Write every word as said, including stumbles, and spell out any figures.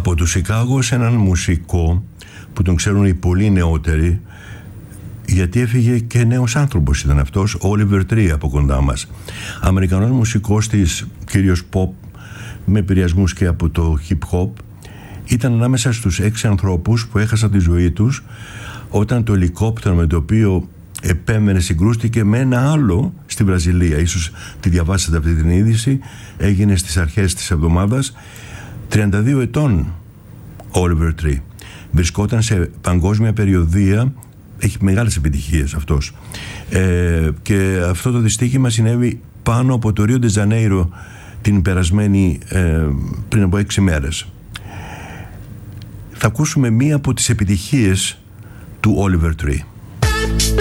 Από το Σικάγο σε έναν μουσικό που τον ξέρουν οι πολύ νεότεροι, γιατί έφυγε και νέος άνθρωπος ήταν αυτός, ο Oliver Tree από κοντά μας. Αμερικανός μουσικός της, κυρίως pop, με επηρεασμούς και από το hip hop. Ήταν ανάμεσα στους έξι ανθρώπους που έχασαν τη ζωή τους όταν το ελικόπτερο με το οποίο επέμενε συγκρούστηκε με ένα άλλο στη Βραζιλία. Ίσως τη διαβάσετε αυτή την είδηση. Έγινε στις αρχές της εβδομάδας. τριάντα δύο ετών Oliver Tree. Βρισκόταν σε παγκόσμια περιοδεία. Έχει μεγάλες επιτυχίες αυτός. Ε, και αυτό το δυστύχημα συνέβη πάνω από το Ρίο ντε Ζανέιρο την περασμένη ε, πριν από έξι μέρες. Θα ακούσουμε μία από τις επιτυχίες του Oliver Tree.